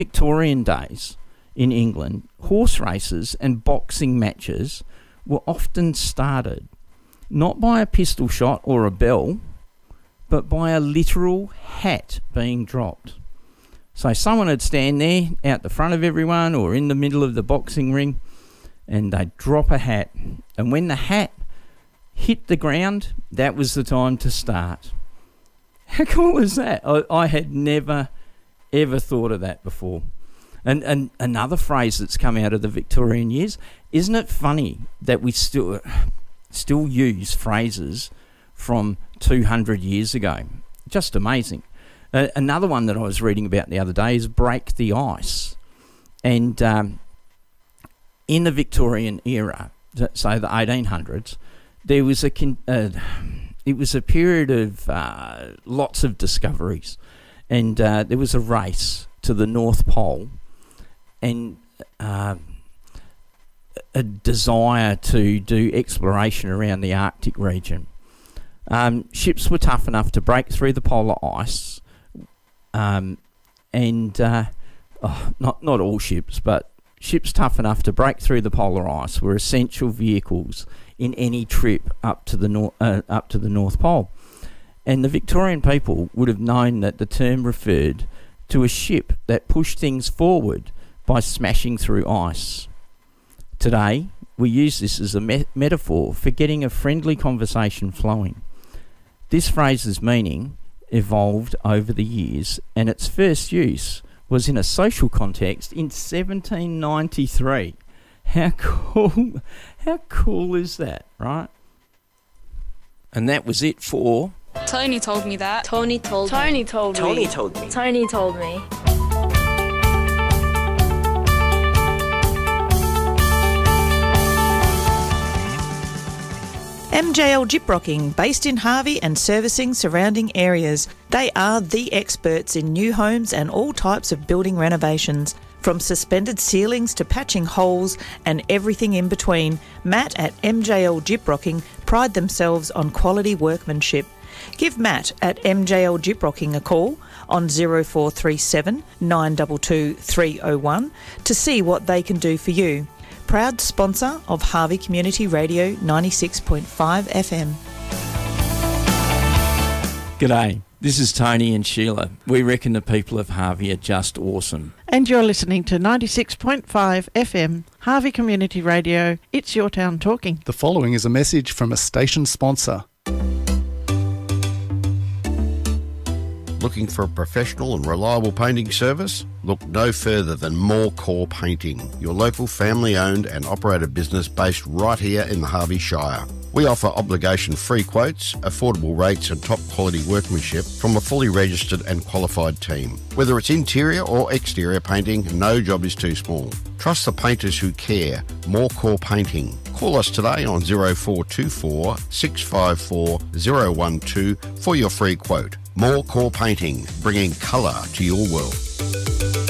Victorian days in England, horse races and boxing matches were often started not by a pistol shot or a bell, but by a literal hat being dropped. So someone would stand there out the front of everyone or in the middle of the boxing ring, and they'd drop a hat. And when the hat hit the ground, that was the time to start. How cool is that? I had never, ever thought of that before. And another phrase that's come out of the Victorian years, isn't it funny that we still use phrases from 200 years ago? Just amazing. Another one that I was reading about the other day is break the ice. And in the Victorian era, so the 1800s, there was it was a period of lots of discoveries. And there was a race to the North Pole and a desire to do exploration around the Arctic region. Ships were tough enough to break through the polar ice, not all ships, but ships tough enough to break through the polar ice were essential vehicles in any trip up to the North Pole. And the Victorian people would have known that the term referred to a ship that pushed things forward by smashing through ice. Today, we use this as a metaphor for getting a friendly conversation flowing. This phrase's meaning evolved over the years, and its first use was in a social context in 1793. How cool is that, right? And that was it for... Tony told me that. Tony told me. Tony told me. Tony told me. Tony told me. MJL Gyprocking, based in Harvey and servicing surrounding areas. They are the experts in new homes and all types of building renovations. From suspended ceilings to patching holes and everything in between, Matt at MJL Gyprocking pride themselves on quality workmanship. Give Matt at MJL Gyprocking a call on 0437 922 301 to see what they can do for you. Proud sponsor of Harvey Community Radio 96.5 FM. G'day, this is Tony and Sheila. We reckon the people of Harvey are just awesome. And you're listening to 96.5 FM, Harvey Community Radio. It's your town talking. The following is a message from a station sponsor. Looking for a professional and reliable painting service? Look no further than More Core Painting, your local family-owned and operated business based right here in the Harvey Shire. We offer obligation-free quotes, affordable rates and top-quality workmanship from a fully registered and qualified team. Whether it's interior or exterior painting, no job is too small. Trust the painters who care. More Core Painting. Call us today on 0424 654 012 for your free quote. More Core Painting, bringing colour to your world.